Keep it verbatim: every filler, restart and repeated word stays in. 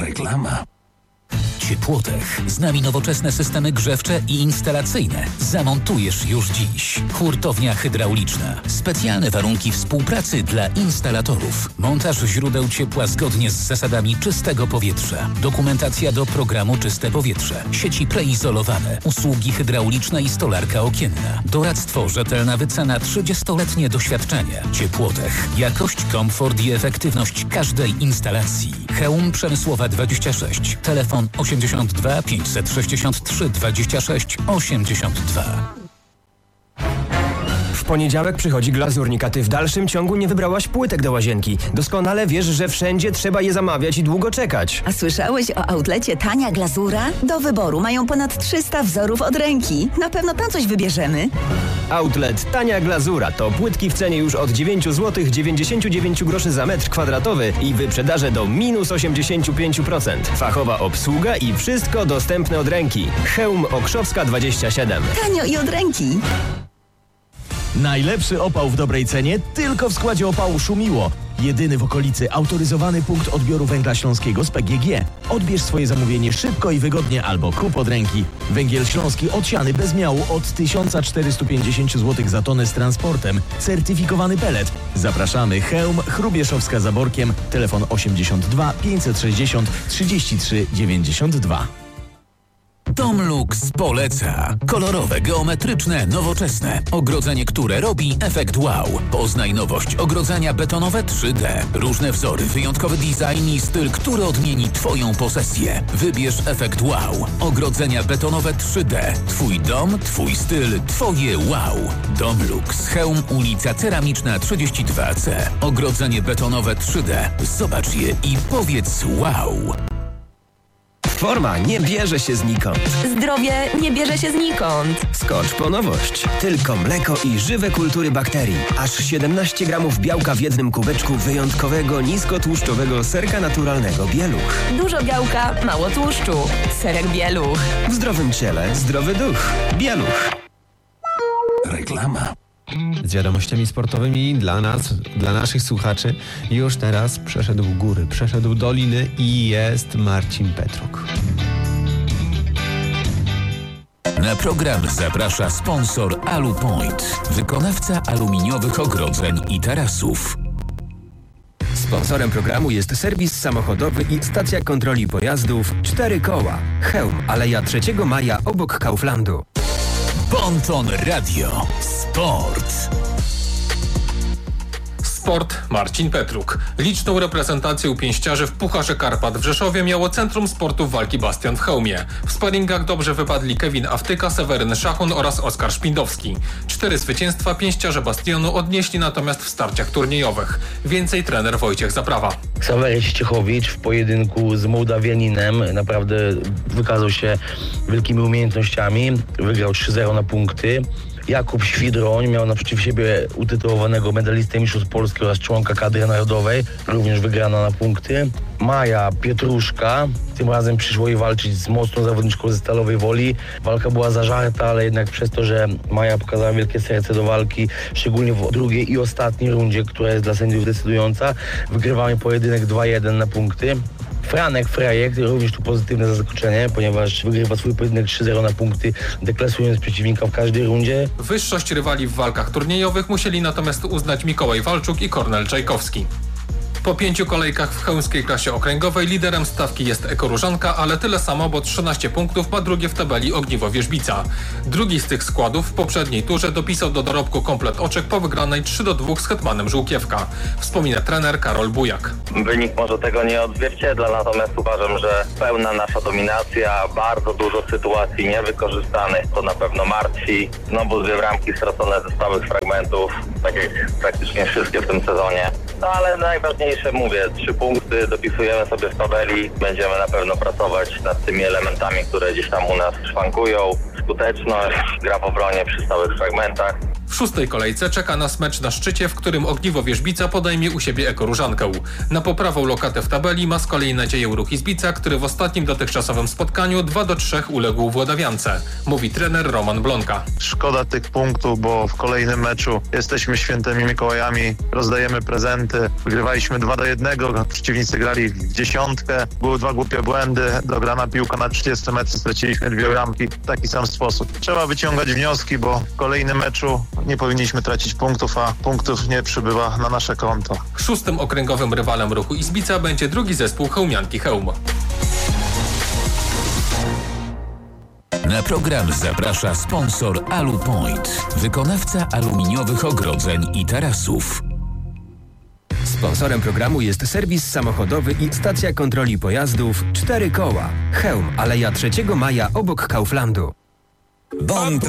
Reklama. Ciepłotech. Z nami nowoczesne systemy grzewcze i instalacyjne. Zamontujesz już dziś. Hurtownia hydrauliczna. Specjalne warunki współpracy dla instalatorów. Montaż źródeł ciepła zgodnie z zasadami czystego powietrza. Dokumentacja do programu Czyste Powietrze. Sieci preizolowane. Usługi hydrauliczne i stolarka okienna. Doradztwo, rzetelna wycena, trzydziestoletnie doświadczenie. Ciepłotech. Jakość, komfort i efektywność każdej instalacji. Chełm Przemysłowa dwadzieścia sześć. Telefon osiemdziesiąt dwa pięćset sześćdziesiąt trzy dwadzieścia sześć osiemdziesiąt dwa. W poniedziałek przychodzi glazurnik, a ty w dalszym ciągu nie wybrałaś płytek do łazienki. Doskonale wiesz, że wszędzie trzeba je zamawiać i długo czekać. A słyszałeś o outlecie Tania Glazura? Do wyboru mają ponad trzysta wzorów od ręki. Na pewno tam coś wybierzemy. Outlet Tania Glazura to płytki w cenie już od dziewięć złotych dziewięćdziesiąt dziewięć groszy za metr kwadratowy i wyprzedaże do minus osiemdziesiąt pięć procent. Fachowa obsługa i wszystko dostępne od ręki. Chełm Okrzowska dwadzieścia siedem. Tanio i od ręki. Najlepszy opał w dobrej cenie tylko w składzie opału Szumiło. Jedyny w okolicy autoryzowany punkt odbioru węgla śląskiego z P G G. Odbierz swoje zamówienie szybko i wygodnie albo kup od ręki. Węgiel śląski odsiany bez miału od tysiąc czterysta pięćdziesiąt złotych za tonę z transportem. Certyfikowany pelet. Zapraszamy. Chełm, Chrubieszowska za Borkiem. Telefon osiemdziesiąt dwa pięćset sześćdziesiąt trzydzieści trzy dziewięćdziesiąt dwa. Domlux poleca. Kolorowe, geometryczne, nowoczesne. Ogrodzenie, które robi efekt wow. Poznaj nowość. Ogrodzenia betonowe trzy D. Różne wzory, wyjątkowy design i styl, który odmieni Twoją posesję. Wybierz efekt wow. Ogrodzenia betonowe trzy D. Twój dom, Twój styl, Twoje wow. Domlux. Chełm, ulica Ceramiczna trzydzieści dwa C. Ogrodzenie betonowe trzy D. Zobacz je i powiedz wow. Forma nie bierze się znikąd. Zdrowie nie bierze się znikąd. Skocz po nowość. Tylko mleko i żywe kultury bakterii. Aż siedemnaście gramów białka w jednym kubeczku wyjątkowego, niskotłuszczowego serka naturalnego Bieluch. Dużo białka, mało tłuszczu. Serek Bieluch. W zdrowym ciele zdrowy duch. Bieluch. Reklama. Z wiadomościami sportowymi dla nas, dla naszych słuchaczy już teraz przeszedł góry, przeszedł doliny i jest Marcin Petruk. Na program zaprasza sponsor Alupoint, wykonawca aluminiowych ogrodzeń i tarasów. Sponsorem programu jest serwis samochodowy i stacja kontroli pojazdów Cztery Koła. Chełm, Aleja trzeciego maja obok Kauflandu. Bonton Radio. Sport. Sport Marcin Petruk. Liczną reprezentację u pięściarzy w Pucharze Karpat w Rzeszowie miało Centrum Sportów Walki Bastion w Chełmie. W sparingach dobrze wypadli Kevin Awtyka, Seweryn Szachun oraz Oskar Szpindowski. Cztery zwycięstwa pięściarze Bastionu odnieśli natomiast w starciach turniejowych. Więcej trener Wojciech Zaprawa. Ksawery Ściechowicz w pojedynku z Mołdawianinem naprawdę wykazał się wielkimi umiejętnościami. Wygrał trzy zero na punkty. Jakub Świdroń miał naprzeciw siebie utytułowanego medalistę mistrzostw Polski oraz członka kadry narodowej, również wygrana na punkty. Maja Pietruszka, tym razem przyszło jej walczyć z mocną zawodniczką ze Stalowej Woli. Walka była zażarta, ale jednak przez to, że Maja pokazała wielkie serce do walki, szczególnie w drugiej i ostatniej rundzie, która jest dla sędziów decydująca, wygrywamy pojedynek dwa jeden na punkty. Franek Frejek, również tu pozytywne zaskoczenie, ponieważ wygrywa swój pojedynek trzy zero na punkty, deklasując przeciwnika w każdej rundzie. Wyższość rywali w walkach turniejowych musieli natomiast uznać Mikołaj Walczuk i Kornel Czajkowski. Po pięciu kolejkach w chełmskiej klasie okręgowej liderem stawki jest Ekoróżanka, ale tyle samo, bo trzynaście punktów ma drugie w tabeli Ogniwo Wierzbica. Drugi z tych składów w poprzedniej turze dopisał do dorobku komplet oczek po wygranej trzy do dwóch z Hetmanem Żółkiewka. Wspomina trener Karol Bujak. Wynik może tego nie odzwierciedla, natomiast uważam, że pełna nasza dominacja, bardzo dużo sytuacji niewykorzystanych, to na pewno martwi. Znowu dwie bramki stracone ze stałych fragmentów, tak jak praktycznie wszystkie w tym sezonie. No ale najważniejsze, mówię, trzy punkty, dopisujemy sobie w tabeli, będziemy na pewno pracować nad tymi elementami, które gdzieś tam u nas szwankują. Skuteczność, gra w obronie przy stałych fragmentach. W szóstej kolejce czeka nas mecz na szczycie, w którym Ogniwo Wierzbica podejmie u siebie Ekoróżankę. Na poprawą lokaty w tabeli ma z kolei nadzieję Ruch Izbica, który w ostatnim dotychczasowym spotkaniu dwa do trzech uległ Włodawiance. Mówi trener Roman Blonka. Szkoda tych punktów, bo w kolejnym meczu jesteśmy świętymi Mikołajami, rozdajemy prezenty. Wygrywaliśmy dwa do jednego, przeciwnicy grali w dziesiątkę, były dwa głupie błędy, dograna piłka na trzydzieści metrów, straciliśmy dwie bramki w taki sam sposób. Trzeba wyciągać wnioski, bo w kolejnym meczu nie powinniśmy tracić punktów, a punktów nie przybywa na nasze konto. Szóstym okręgowym rywalem Ruchu Izbica będzie drugi zespół Chełmianki Chełm. Na program zaprasza sponsor Alupoint, wykonawca aluminiowych ogrodzeń i tarasów. Sponsorem programu jest serwis samochodowy i stacja kontroli pojazdów Cztery Koła. Chełm, Aleja trzeciego maja obok Kauflandu. Bon